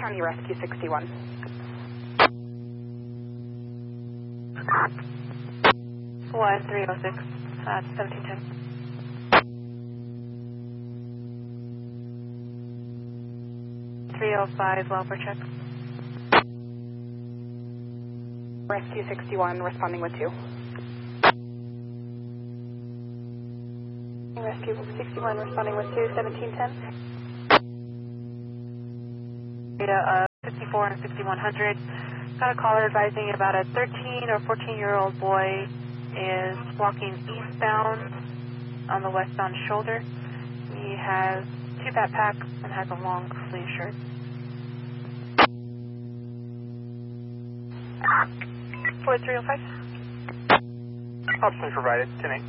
County Rescue 61. Hawaii 306 at 1710. Welfare check. Rescue 61 responding with 2. Rescue 61 responding with 2, 1710. Data 54 and 6100. Got a caller advising about a 13 or 14-year-old boy is walking eastbound on the westbound shoulder. He has 2 backpacks and has a long sleeve shirt. 4305. Option provided, 10-8.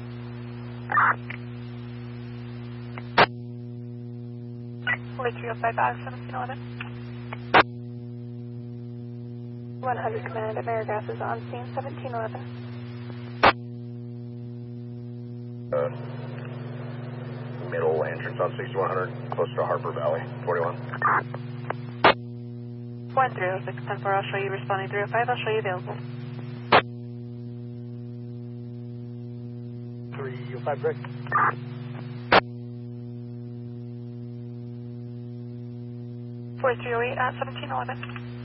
4305 out of 1711. 100 command, Amerigas is on scene, 1711. Middle entrance on 6100, close to Harper Valley, 41. 1306, 10-4, I'll show you responding 305, I'll show you available. 305 Rick. 4308 at 1711.